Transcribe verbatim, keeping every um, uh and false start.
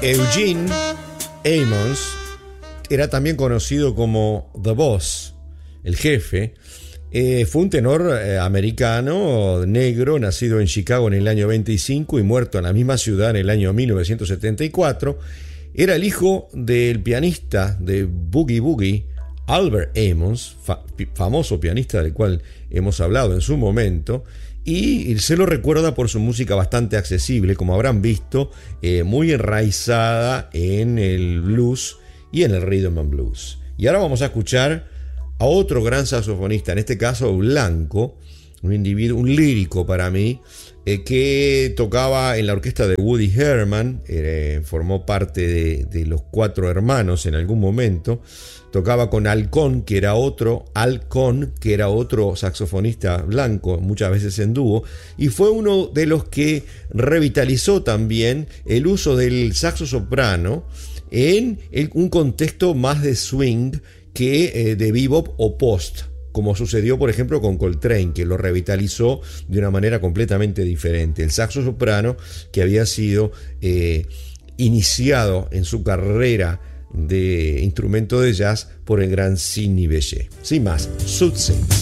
Eugene Ammons era también conocido como The Boss, el jefe. Eh, fue un tenor eh, americano, negro, nacido en Chicago en el año veinticinco y muerto en la misma ciudad en el año mil novecientos setenta y cuatro. Era el hijo del pianista de Boogie Boogie, Albert Ammons, fa- famoso pianista del cual hemos hablado en su momento, y se lo recuerda por su música bastante accesible, como habrán visto, eh, muy enraizada en el blues y en el rhythm and blues. Y ahora vamos a escuchar a otro gran saxofonista, en este caso blanco, un individuo, un lírico para mí, eh, que tocaba en la orquesta de Woody Herman, eh, formó parte de, de los Cuatro Hermanos en algún momento. Tocaba con Al Cohn, que era otro, Al Cohn, que era otro saxofonista blanco, muchas veces en dúo, y fue uno de los que revitalizó también el uso del saxo soprano en el, un contexto más de swing que eh, de bebop o post, como sucedió por ejemplo con Coltrane, que lo revitalizó de una manera completamente diferente. El saxo soprano, que había sido eh, iniciado en su carrera de instrumento de jazz por el gran Sidney Bechet. Sin más, Soothsay.